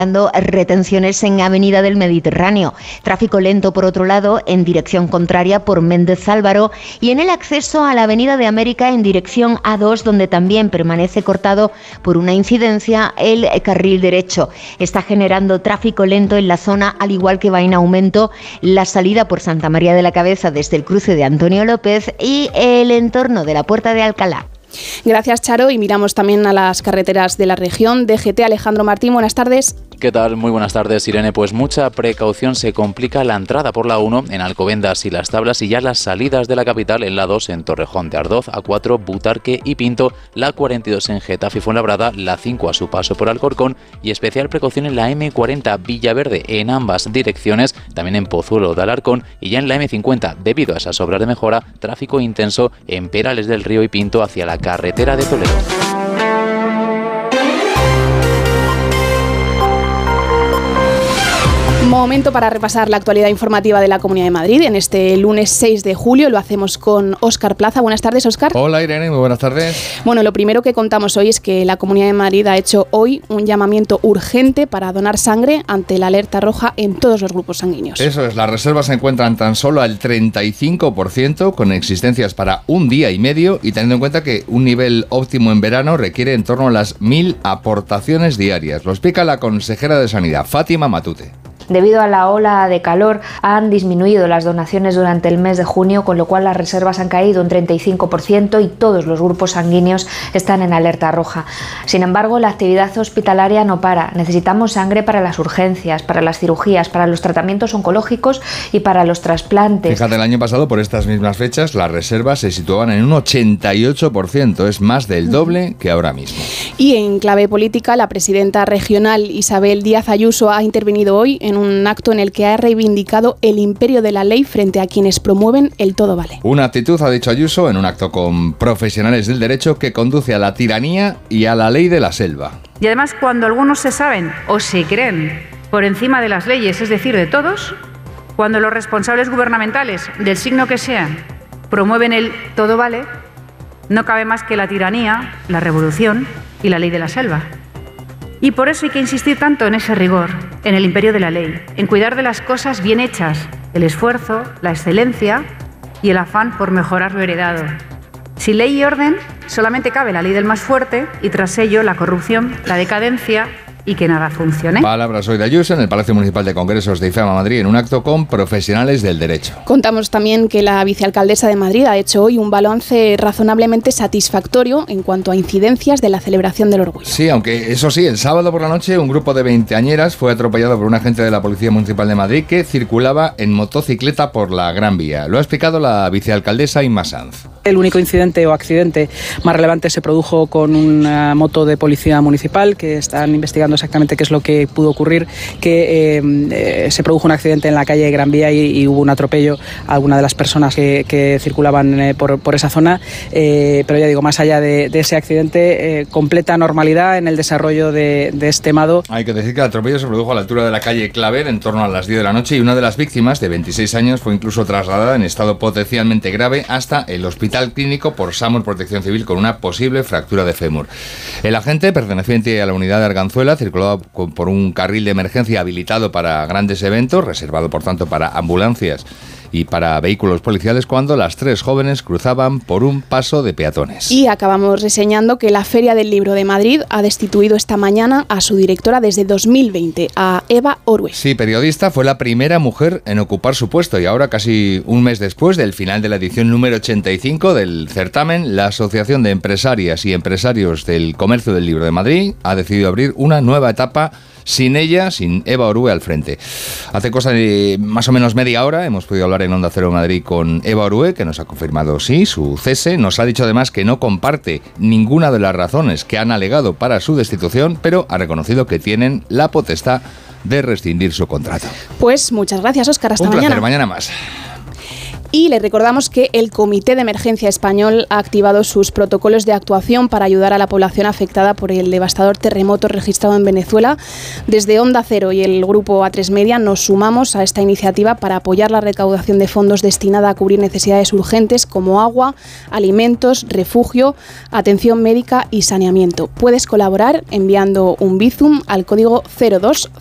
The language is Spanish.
retenciones en Avenida del Mediterráneo, tráfico lento por otro lado en dirección contraria por Méndez Álvaro y en el acceso a la Avenida de América en dirección A2, donde también permanece cortado por una incidencia el carril derecho. Está generando tráfico lento en la zona, al igual que va en aumento la salida por Santa María de la Cabeza desde el cruce de Antonio López y el entorno de la Puerta de Alcalá. Gracias, Charo, y miramos también a las carreteras de la región. DGT, Alejandro Martín, buenas tardes. ¿Qué tal? Muy buenas tardes, Irene. Pues mucha precaución, se complica la entrada por la 1 en Alcobendas y Las Tablas y ya las salidas de la capital en la 2 en Torrejón de Ardoz, A4, Butarque y Pinto, la 42 en Getafe y Fuenlabrada, la 5 a su paso por Alcorcón y especial precaución en la M40 Villaverde en ambas direcciones, también en Pozuelo de Alarcón y ya en la M50, debido a esas obras de mejora, tráfico intenso en Perales del Río y Pinto hacia la carretera de Toledo. Momento para repasar la actualidad informativa de la Comunidad de Madrid en este lunes 6 de julio. Lo hacemos con Óscar Plaza. Buenas tardes, Óscar. Hola, Irene. Muy buenas tardes. Bueno, lo primero que contamos hoy es que la Comunidad de Madrid ha hecho hoy un llamamiento urgente para donar sangre ante la alerta roja en todos los grupos sanguíneos. Eso es, las reservas se encuentran tan solo al 35%, con existencias para un día y medio, y teniendo en cuenta que un nivel óptimo en verano requiere en torno a las 1.000 aportaciones diarias. Lo explica la consejera de Sanidad, Fátima Matute. Debido a la ola de calor han disminuido las donaciones durante el mes de junio, con lo cual las reservas han caído un 35% y todos los grupos sanguíneos están en alerta roja. Sin embargo, la actividad hospitalaria no para. Necesitamos sangre para las urgencias, para las cirugías, para los tratamientos oncológicos y para los trasplantes. Fíjate, el año pasado, por estas mismas fechas, las reservas se situaban en un 88%, es más del doble que ahora mismo. Y en clave política, la presidenta regional Isabel Díaz Ayuso ha intervenido hoy en un acto en el que ha reivindicado el imperio de la ley frente a quienes promueven el todo vale. Una actitud, ha dicho Ayuso, en un acto con profesionales del derecho que conduce a la tiranía y a la ley de la selva. Y además, cuando algunos se saben o se creen por encima de las leyes, es decir, de todos, cuando los responsables gubernamentales, del signo que sean, promueven el todo vale, no cabe más que la tiranía, la revolución y la ley de la selva. Y por eso hay que insistir tanto en ese rigor, en el imperio de la ley, en cuidar de las cosas bien hechas, el esfuerzo, la excelencia y el afán por mejorar lo heredado. Sin ley y orden, solamente cabe la ley del más fuerte y tras ello la corrupción, la decadencia y que nada funcione. Palabras hoy de Ayuso en el Palacio Municipal de Congresos de IFEMA Madrid en un acto con profesionales del derecho. Contamos también que la vicealcaldesa de Madrid ha hecho hoy un balance razonablemente satisfactorio en cuanto a incidencias de la celebración del orgullo. Sí, aunque eso sí, el sábado por la noche un grupo de veinteañeras fue atropellado por un agente de la Policía Municipal de Madrid que circulaba en motocicleta por la Gran Vía. Lo ha explicado la vicealcaldesa Inma Sanz. El único incidente o accidente más relevante se produjo con una moto de policía municipal, que están investigando exactamente qué es lo que pudo ocurrir, que se produjo un accidente en la calle Gran Vía y hubo un atropello a alguna de las personas que circulaban por esa zona, pero ya digo, más allá de ese accidente, completa normalidad en el desarrollo de este MADO. Hay que decir que el atropello se produjo a la altura de la calle Claver en torno a las 10 de la noche y una de las víctimas, de 26 años, fue incluso trasladada en estado potencialmente grave hasta el hospital clínico por SAMUR Protección Civil con una posible fractura de fémur. El agente, perteneciente a la unidad de Arganzuela, circulaba por un carril de emergencia habilitado para grandes eventos, reservado por tanto para ambulancias y para vehículos policiales, cuando las tres jóvenes cruzaban por un paso de peatones. Y acabamos reseñando que la Feria del Libro de Madrid ha destituido esta mañana a su directora desde 2020, a Eva Orue. Sí, periodista, fue la primera mujer en ocupar su puesto y ahora, casi un mes después del final de la edición número 85 del certamen, la Asociación de Empresarias y Empresarios del Comercio del Libro de Madrid ha decidido abrir una nueva etapa sin ella, sin Eva Orue al frente. Hace cosa de más o menos media hora hemos podido hablar en Onda Cero Madrid con Eva Orue, que nos ha confirmado sí su cese. Nos ha dicho además que no comparte ninguna de las razones que han alegado para su destitución, pero ha reconocido que tienen la potestad de rescindir su contrato. Pues muchas gracias, Óscar. Hasta mañana. Un placer, mañana más. Y le recordamos que el Comité de Emergencia Español ha activado sus protocolos de actuación para ayudar a la población afectada por el devastador terremoto registrado en Venezuela. Desde Onda Cero y el grupo A3 Media nos sumamos a esta iniciativa para apoyar la recaudación de fondos destinada a cubrir necesidades urgentes como agua, alimentos, refugio, atención médica y saneamiento. Puedes colaborar enviando un Bizum al código 02